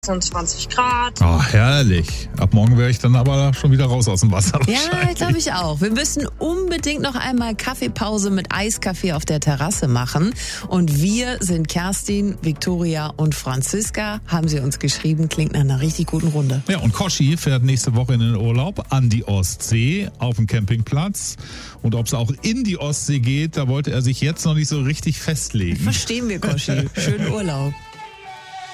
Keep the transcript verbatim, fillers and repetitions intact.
sechsundzwanzig Grad. Oh, herrlich. Ab morgen wäre ich dann aber schon wieder raus aus dem Wasser. Ja, glaube ich auch. Wir müssen unbedingt noch einmal Kaffeepause mit Eiskaffee auf der Terrasse machen. Und wir sind Kerstin, Viktoria und Franziska, haben sie uns geschrieben. Klingt nach einer richtig guten Runde. Ja, und Koschi fährt nächste Woche in den Urlaub an die Ostsee auf dem Campingplatz. Und ob es auch in die Ostsee geht, da wollte er sich jetzt noch nicht so richtig festlegen. Verstehen wir, Koschi. Schönen Urlaub.